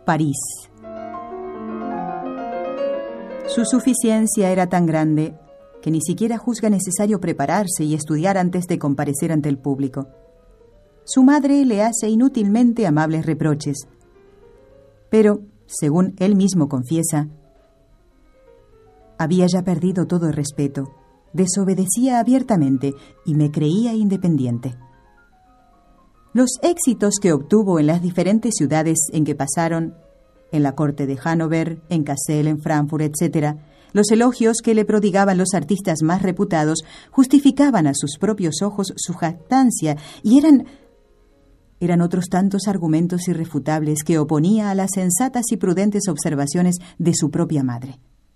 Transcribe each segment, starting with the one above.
París. Su suficiencia era tan grande que ni siquiera juzga necesario prepararse y estudiar antes de comparecer ante el público. Su madre le hace inútilmente amables reproches, pero, según él mismo confiesa, había ya perdido todo el respeto, desobedecía abiertamente y me creía independiente. Los éxitos que obtuvo en las diferentes ciudades en que pasaron, en la corte de Hannover, en Kassel, en Frankfurt, etc., los elogios que le prodigaban los artistas más reputados justificaban a sus propios ojos su jactancia y eran otros tantos argumentos irrefutables que oponía a las sensatas y prudentes observaciones de su propia madre.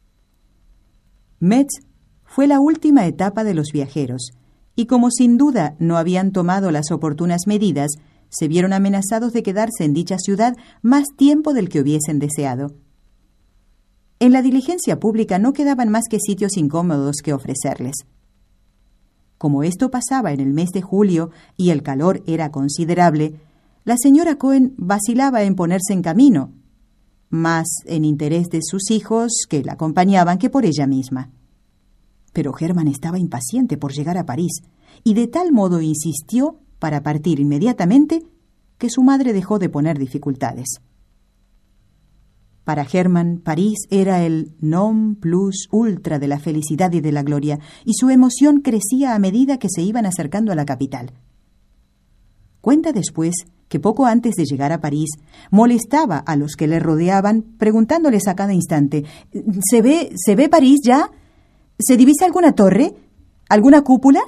Metz fue la última etapa de los viajeros, y como sin duda no habían tomado las oportunas medidas, se vieron amenazados de quedarse en dicha ciudad más tiempo del que hubiesen deseado. En la diligencia pública no quedaban más que sitios incómodos que ofrecerles. Como esto pasaba en el mes de julio y el calor era considerable, la señora Cohen vacilaba en ponerse en camino, más en interés de sus hijos que la acompañaban que por ella misma. Pero Hermann estaba impaciente por llegar a París y de tal modo insistió para partir inmediatamente que su madre dejó de poner dificultades. Para Hermann, París era el non plus ultra de la felicidad y de la gloria, y su emoción crecía a medida que se iban acercando a la capital. Cuenta después que poco antes de llegar a París molestaba a los que le rodeaban preguntándoles a cada instante: ¿Se ve París ya? ¿Se divisa alguna torre? ¿Alguna cúpula?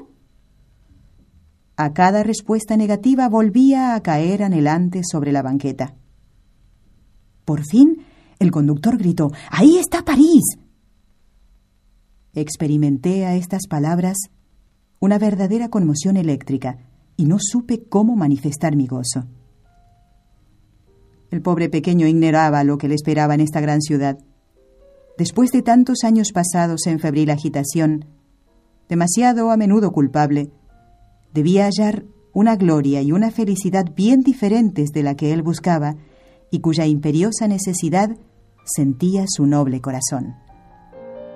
A cada respuesta negativa volvía a caer anhelante sobre la banqueta. Por fin, el conductor gritó: ¡Ahí está París! Experimenté a estas palabras una verdadera conmoción eléctrica y no supe cómo manifestar mi gozo. El pobre pequeño ignoraba lo que le esperaba en esta gran ciudad. Después de tantos años pasados en febril agitación, demasiado a menudo culpable, debía hallar una gloria y una felicidad bien diferentes de la que él buscaba y cuya imperiosa necesidad sentía su noble corazón.